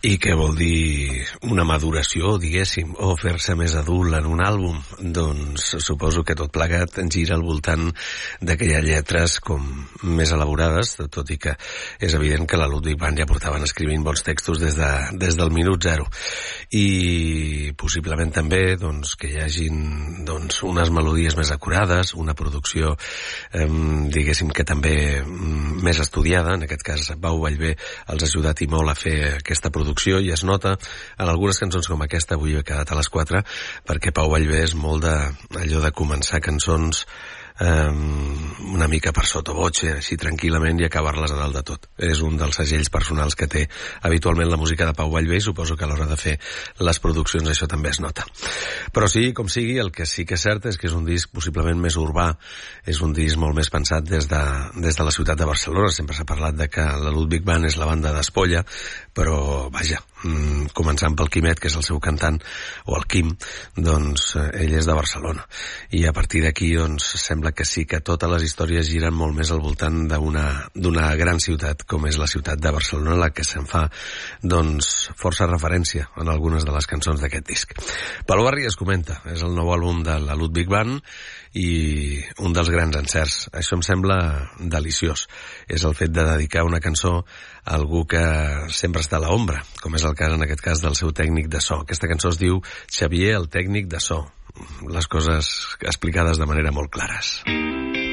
I què vol dir una maduració, diguéssim, o fer-se més adult en un àlbum? Doncs suposo que tot plegat gira al voltant d'aquelles lletres com més elaborades, tot i que és evident que la Ludwig Band ja portaven escrivint bons textos des del minut zero. I possiblement també doncs, que hi hagin doncs, unes melodies més acurades, una producció diguéssim que també més estudiada. En aquest cas Pau Vallvé els ha ajudat i molt a fer aquesta producció i es nota en algunes cançons com aquesta. Avui he quedat a les 4 perquè Pau Vallvé és molt allò de començar cançons una mica per sottovoce, així tranquil·lament, i acabar-les a dalt de tot. És un dels segells personals que té habitualment la música de Pau Vallvé, i suposo que a l'hora de fer les produccions això també es nota. Però sí, com sigui, el que sí que és cert és que és un disc possiblement més urbà, és un disc molt més pensat des de la ciutat de Barcelona. Sempre s'ha parlat de que la Ludwig Band és la banda d'Espolla, però vaja, començant pel Quimet, que és el seu cantant, o el Quim, doncs ell és de Barcelona, i a partir d'aquí doncs sembla que sí que totes les històries giren molt més al voltant d'una gran ciutat com és la ciutat de Barcelona, la que se'n fa doncs força referència en algunes de les cançons d'aquest disc. Palo Barri es comenta, és el nou àlbum de la Ludwig Band i un dels grans encerts. Això em sembla deliciós, és el fet de dedicar una cançó a algú que sempre està a l'ombra, com és el cas en aquest cas del seu tècnic de so. Aquesta cançó es diu Xavier, el tècnic de so. Les coses explicades de manera molt clares.